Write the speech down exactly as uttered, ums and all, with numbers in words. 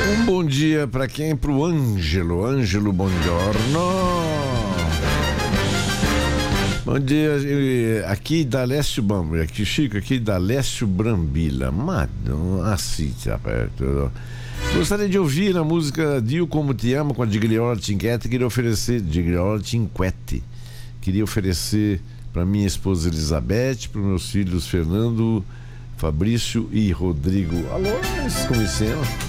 Um bom dia para quem? Pro Ângelo. Ângelo, buongiorno. Bom dia, aqui da Alessio Bambi, aqui Chico, aqui da Alessio Brambilla. Mano, assim, aperto. Gostaria de ouvir a música Dio Como Te Amo com a Gigliola Cinquetti. Queria oferecer Gigliola Cinquetti. Queria oferecer para minha esposa Elizabeth, para meus filhos Fernando, Fabrício e Rodrigo. Alô, como sempre.